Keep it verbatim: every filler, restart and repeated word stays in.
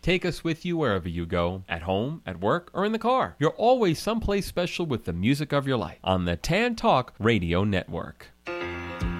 Take us with you wherever you go, at home, at work, or in the car. You're always someplace special with the music of your life on the Tan Talk Radio Network.